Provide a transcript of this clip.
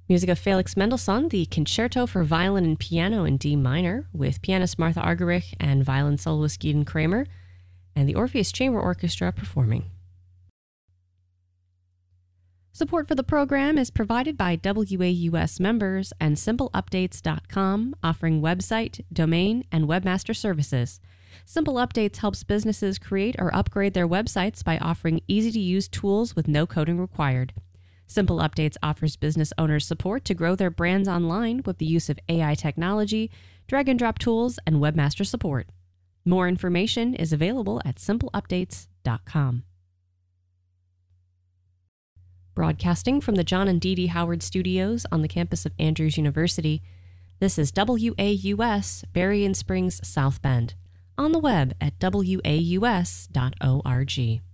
Music of Felix Mendelssohn, the Concerto for Violin and Piano in D minor, with pianist Martha Argerich and violin soloist Gideon Kramer, and the Orpheus Chamber Orchestra performing. Support for the program is provided by WAUS members and SimpleUpdates.com, offering website, domain, and webmaster services. Simple Updates helps businesses create or upgrade their websites by offering easy-to-use tools with no coding required. Simple Updates offers business owners support to grow their brands online with the use of AI technology, drag-and-drop tools, and webmaster support. More information is available at SimpleUpdates.com. Broadcasting from the John and Dee Dee Howard Studios on the campus of Andrews University, this is WAUS, Berrien Springs, South Bend, on the web at waus.org.